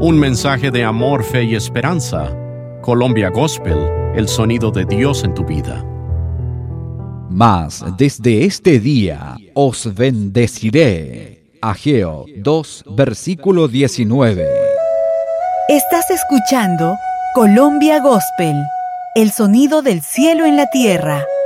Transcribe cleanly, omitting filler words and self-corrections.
Un mensaje de amor, fe y esperanza. Colombia Gospel, el sonido de Dios en tu vida. Mas desde este día os bendeciré. Ageo 2, versículo 19. Estás escuchando Colombia Gospel, el sonido del cielo en la tierra.